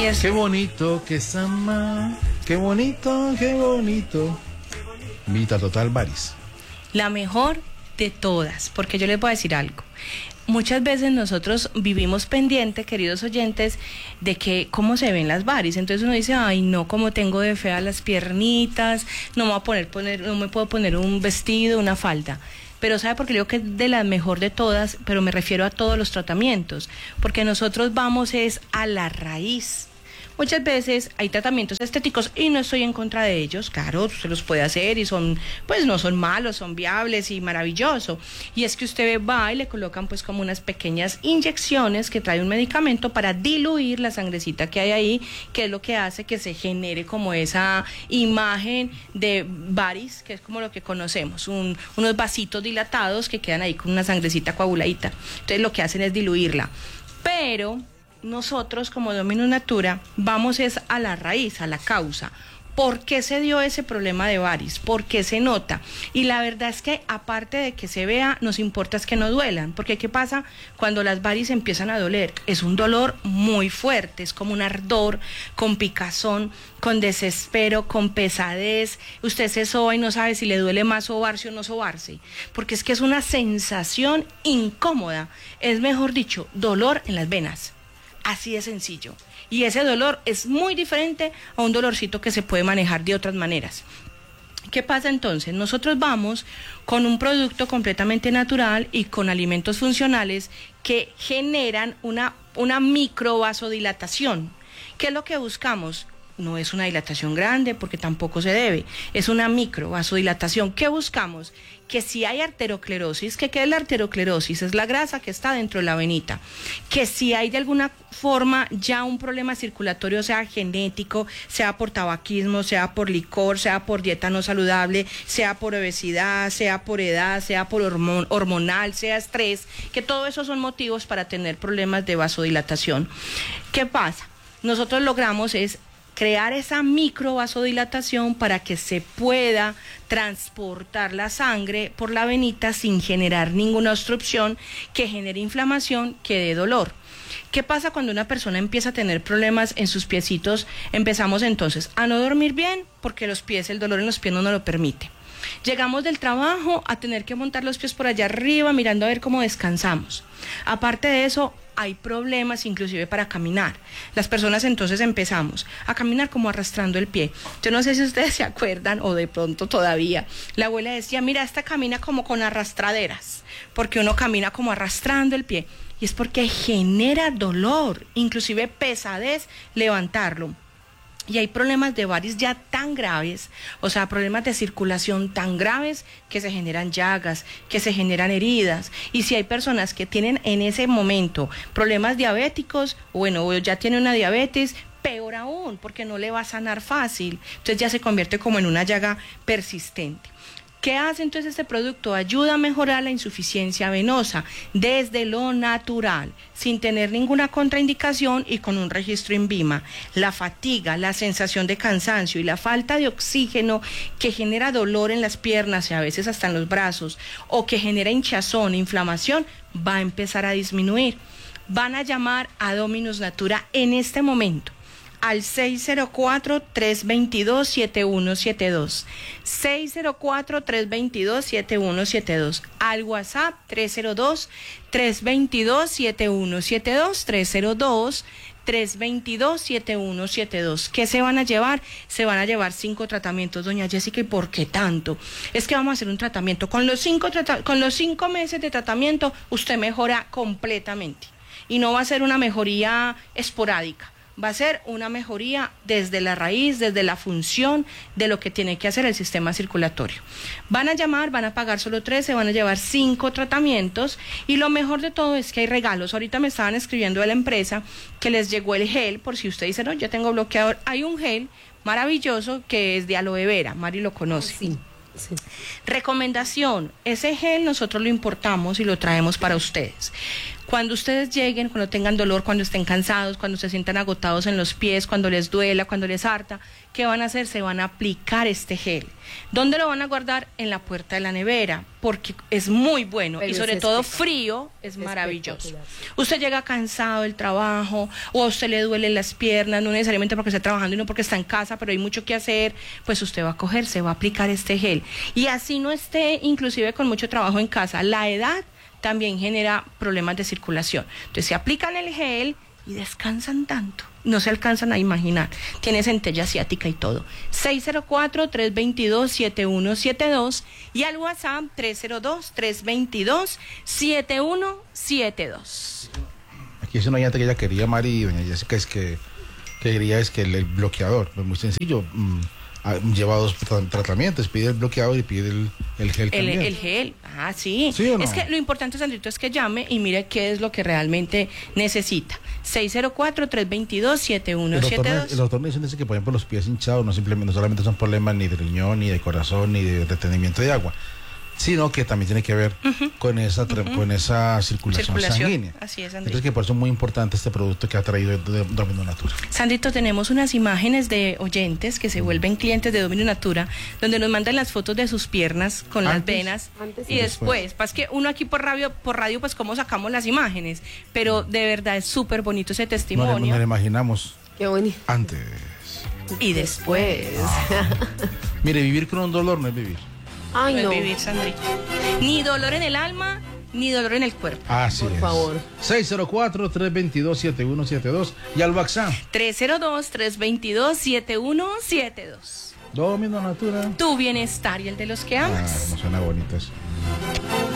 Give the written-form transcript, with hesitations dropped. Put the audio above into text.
Y es... Qué bonito que es amar, qué bonito, qué bonito. Vita Total Baris. La mejor de todas, porque yo les voy a decir algo. Muchas veces nosotros vivimos pendiente, queridos oyentes, de que cómo se ven las varis. Entonces uno dice, ay no, como tengo de fea las piernitas, no me voy a no me puedo poner un vestido, una falda. Pero ¿sabe por qué digo que es de la mejor de todas? Pero me refiero a todos los tratamientos, porque nosotros vamos es a la raíz. Muchas veces hay tratamientos estéticos y no estoy en contra de ellos, claro, se los puede hacer y son, pues no son malos, son viables y maravilloso. Y es que usted va y le colocan pues como unas pequeñas inyecciones que trae un medicamento para diluir la sangrecita que hay ahí, que es lo que hace que se genere como esa imagen de varis, que es como lo que conocemos, unos vasitos dilatados que quedan ahí con una sangrecita coaguladita. Entonces lo que hacen es diluirla. Pero nosotros como Dominus Natura vamos es a la raíz, a la causa. ¿Por qué se dio ese problema de varis? ¿Por qué se nota? Y la verdad es que aparte de que se vea, nos importa es que no duelan, porque ¿qué pasa cuando las varis empiezan a doler? Es un dolor muy fuerte, es como un ardor, con picazón, con desespero, con pesadez. Usted se soba y no sabe si le duele más sobarse o no sobarse, porque es que es una sensación incómoda, es mejor dicho, dolor en las venas. Así de sencillo. Y ese dolor es muy diferente a un dolorcito que se puede manejar de otras maneras. ¿Qué pasa entonces? Nosotros vamos con un producto completamente natural y con alimentos funcionales que generan una microvasodilatación. ¿Qué es lo que buscamos? No es una dilatación grande porque tampoco se debe, es una microvasodilatación. ¿Qué buscamos? Que si hay arteriosclerosis, ¿qué es la arteriosclerosis? Es la grasa que está dentro de la venita. Que si hay de alguna forma ya un problema circulatorio, sea genético, sea por tabaquismo, sea por licor, sea por dieta no saludable, sea por obesidad, sea por edad, sea por hormonal, sea estrés, que todo eso son motivos para tener problemas de vasodilatación. ¿Qué pasa? Nosotros logramos es crear esa microvasodilatación para que se pueda transportar la sangre por la venita sin generar ninguna obstrucción que genere inflamación, que dé dolor. ¿Qué pasa cuando una persona empieza a tener problemas en sus piecitos? Empezamos entonces a no dormir bien porque el dolor en los pies no nos lo permite. Llegamos del trabajo a tener que montar los pies por allá arriba mirando a ver cómo descansamos. Aparte de eso, hay problemas inclusive para caminar. Las personas entonces empezamos a caminar como arrastrando el pie. Yo no sé si ustedes se acuerdan o de pronto todavía. La abuela decía, mira, esta camina como con arrastraderas, porque uno camina como arrastrando el pie. Y es porque genera dolor, inclusive pesadez levantarlo. Y hay problemas de varis ya tan graves, o sea, problemas de circulación tan graves que se generan llagas, que se generan heridas. Y si hay personas que tienen en ese momento problemas diabéticos, bueno, ya tiene una diabetes, peor aún, porque no le va a sanar fácil. Entonces ya se convierte como en una llaga persistente. ¿Qué hace entonces este producto? Ayuda a mejorar la insuficiencia venosa desde lo natural, sin tener ninguna contraindicación y con un registro INVIMA. La fatiga, la sensación de cansancio y la falta de oxígeno que genera dolor en las piernas y a veces hasta en los brazos, o que genera hinchazón, inflamación, va a empezar a disminuir. Van a llamar a Dominus Natura en este momento al 604-322-7172, 604-322-7172, al WhatsApp 302-322-7172, 322-7172. ¿Qué se van a llevar? Se van a llevar 5 tratamientos, doña Jessica. ¿Y por qué tanto? Es que vamos a hacer un tratamiento. Con los 5 meses de tratamiento, usted mejora completamente. Y no va a ser una mejoría esporádica. Va a ser una mejoría desde la raíz, desde la función de lo que tiene que hacer el sistema circulatorio. Van a llamar, van a pagar solo 3, se van a llevar 5 tratamientos y lo mejor de todo es que hay regalos. Ahorita me estaban escribiendo de la empresa que les llegó el gel, por si usted dice, no, yo tengo bloqueador. Hay un gel maravilloso que es de aloe vera, Mari lo conoce. Sí. Sí. Recomendación, ese gel nosotros lo importamos y lo traemos para ustedes. Cuando ustedes lleguen, cuando tengan dolor, cuando estén cansados, cuando se sientan agotados en los pies, cuando les duela, cuando les harta, ¿qué van a hacer? Se van a aplicar este gel. ¿Dónde lo van a guardar? En la puerta de la nevera, porque es muy bueno. Pero y sobre todo frío, es maravilloso. Usted llega cansado del trabajo, o a usted le duelen las piernas, no necesariamente porque esté trabajando, no porque está en casa, pero hay mucho que hacer, pues usted va a coger, se va a aplicar este gel. Y así no esté inclusive con mucho trabajo en casa, la edad también genera problemas de circulación. Entonces se aplican el gel y descansan tanto, no se alcanzan a imaginar. Tiene centella asiática y todo. 604-322-7172 y al WhatsApp 302-322-7172. Aquí es una llanta que ella quería, Mari, doña Jessica, es que quería el bloqueador. Es muy sencillo. Lleva 2 tratamientos, pide el bloqueador y pide el gel también. El gel, sí. ¿Sí o no? Es que lo importante, Sandrito, es que llame y mire qué es lo que realmente necesita. 604-322-7172. El doctor me dice que, por ejemplo, los pies hinchados no solamente son problemas ni de riñón, ni de corazón, ni de retenimiento de agua, sino que también tiene que ver con esa circulación sanguínea. Así es, Sandrito. Entonces, que por eso es muy importante este producto que ha traído Domino Natura. Sandrito, tenemos unas imágenes de oyentes que se vuelven clientes de Domino Natura, donde nos mandan las fotos de sus piernas con las venas y después. Pasa que uno aquí por radio, pues cómo sacamos las imágenes, pero de verdad es súper bonito ese testimonio. No lo imaginamos. Qué bonito. Antes. Y después. Mire, vivir con un dolor no es vivir. Ay, no. Es vivir, Sandrito. Ni dolor en el alma, ni dolor en el cuerpo. Así Por favor. 604-322-7172 y al WhatsApp 302-322-7172. Domino Natura. Tu bienestar y el de los que amas. No suena bonito eso.